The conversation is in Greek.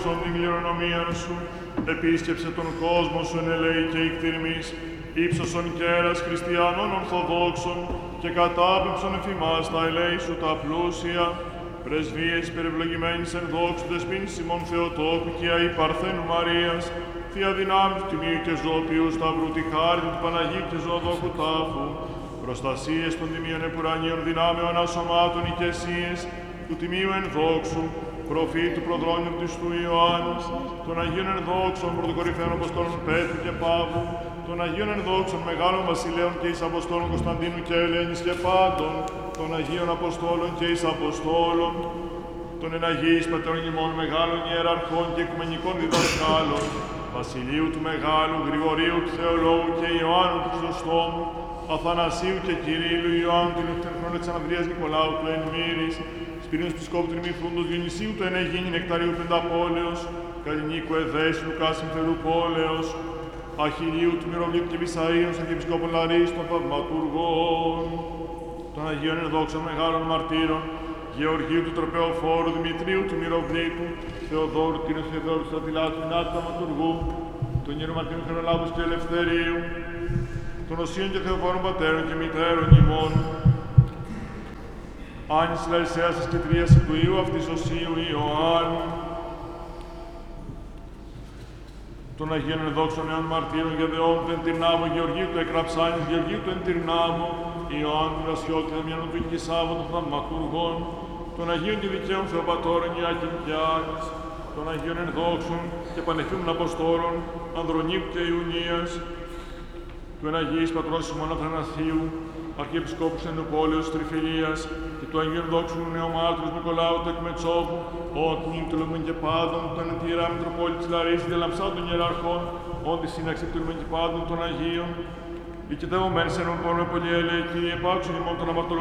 ορίσον την κληρονομία σου, επίσκεψε τον κόσμο σου εν ελέη και εκτιρμής, ύψωσον κέρας χριστιανών ορθοδόξων και κατάπεμψον εφημάς τα ελέη σου τα πλούσια, πρεσβείες περιευλογημένης εν δόξου δεσπίν Σιμών Θεοτόκου και αη Παρθένου Μαρίας, θεία δυνάμει του Τιμίου και Ζωοποιού Σταυρού τη χάρη του Παναγίου και Ζωοδόχου τάφου, προστασίες των τιμίων επουρανίων δυνάμεων ασωμάτων οικεσίες, του Τιμίου εν δόξου, προφήτου προδρόνιου του Ιωάννου, των Αγίων εν δόξων πρωτοκορυφαίων Αποστόλων Πέτρου και Παύλου, των Αγίων εν δόξων μεγάλων βασιλέων και εις Αποστόλων Κωνσταντίνου και Ελένης και πάντων, των Αγίων Αποστόλων και εις Αποστόλων, των εν Αγίης Πατέρων ημών μεγάλων ιεραρχών και οικουμενικών διδασκάλων, Βασιλείου του Μεγάλου, Γρηγορίου του Θεολόγου και Ιωάννου του Χρυσοστόμου, Αθανασίου και Κυρίλλου Ιωάννου του Ελευθερχρόνου Αλεξανδρίας Νικολάου του Ενμύρης, Σπυρίνους Πισκόπου του Νημιφρούντος Διονυσίου του Ενεγίνη Νεκταρίου Πενταπόλεως, Καλλινίκου Εδέσου Λουκάς Συμφεροπόλεως, Αχιλίου του Μυροβλήτου και Βυσαΐων, Αρχιεπισκόπων Λαρής των Θαυματουργών, των Αγίων Ενδόξων Μεγάλων Μαρτύρων, Γεωργίου του Τροπεοφόρου, Δημητρίου του Μυροβλήτου, Θεοδόρου του Θεοδόρου του Αττηλάτου, Νάτου του Θαυματουργού, των Ιερού Μαρτύρων Χρονολάβους και Ελευθερίου, των Οσίων και Θεοφόρων Πατέρων και Μητέρων ημών, Άνης Λαρισαίας της Κεντρίας του Υιού αυτής Οσίου Ιωάννου, των Αγίων Ενδόξων Νέων Μαρτύρων για δεών του Εντυρνάμου, Γεωργίου του Εκραψάνης, Γεωργίου του Εντυρνάμου, Ιωάννου του Ρασιώτη, Δαμιανού του Οικισάβου των Θαυματουργών, των Αγίων και Δικαίων Θεοπατώρων Ιάκην και Άνης, των Αγίων Ενδόξων και Πανεφήμων Αποστόλων, Ανδρονίκου και Ιουνίας, του εν Αγίης Πατρός Σιμών Αθανασίου, Αρχιεπισκόπου Ενδοπόλεως Τριφυλίας και του Αγίου Ενδόξου Νεομάρτυρος Νικολάου του Εκμετσόβου, ότι νυν του Λεμούν και Πάντων, τον Εντιερά Μητροπόλη της Λαρίσης, διαλαμψά των Ιεραρχών, όντι σύναξη του Λεμούν και Πάντων των Αγίων, οικητεύομεν σε έναν πόνο πολύ ελέη, Κύριε, επάξου ημών των αμαρτωλών